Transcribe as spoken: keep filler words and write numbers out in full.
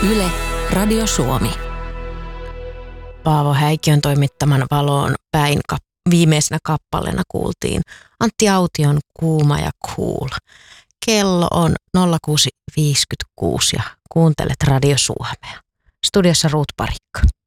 Yle, Radio Suomi. Paavo Häikiön toimittaman Valoon päin kap- viimeisenä kappaleena kuultiin Antti Aution Kuuma ja Cool. Kello on nolla kuusi viisikymmentäkuusi ja kuuntelet Radio Suomea. Studiossa Ruut Parikka.